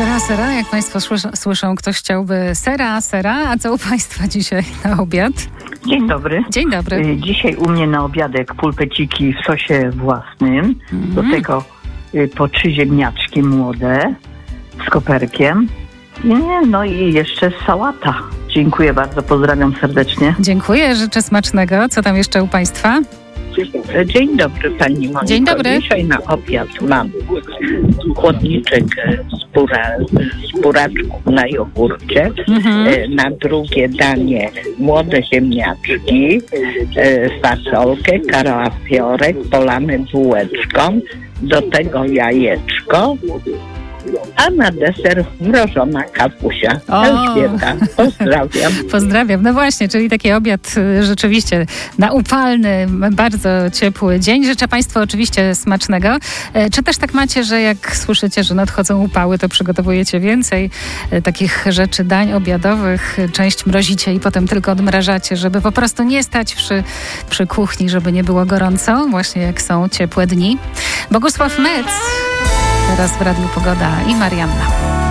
Sera, jak Państwo słyszą, ktoś chciałby sera, a co u Państwa dzisiaj na obiad? Dzień dobry. Dzień dobry. Dzisiaj u mnie na obiadek pulpeciki w sosie własnym. Do tego po 3 ziemniaczki młode z koperkiem. No i jeszcze sałata. Dziękuję bardzo, pozdrawiam serdecznie. Dziękuję, życzę smacznego. Co tam jeszcze u Państwa? Dzień dobry Pani Moniko. Dzień dobry. Dzisiaj na obiad mam chłodniczek z buraczków na jogurcie. Na drugie danie młode ziemniaczki, fasolkę, kalafiorek polany bułeczką, do tego jajeczko, a na deser mrożona kapusia. Elżbieta, pozdrawiam. Pozdrawiam. No właśnie, czyli taki obiad rzeczywiście na upalny, bardzo ciepły dzień. Życzę Państwu oczywiście smacznego. Czy też tak macie, że jak słyszycie, że nadchodzą upały, to przygotowujecie więcej takich rzeczy, dań obiadowych, część mrozicie i potem tylko odmrażacie, żeby po prostu nie stać przy kuchni, żeby nie było gorąco, właśnie jak są ciepłe dni. Bogusław Metz teraz w Radiu Pogoda i Marianna.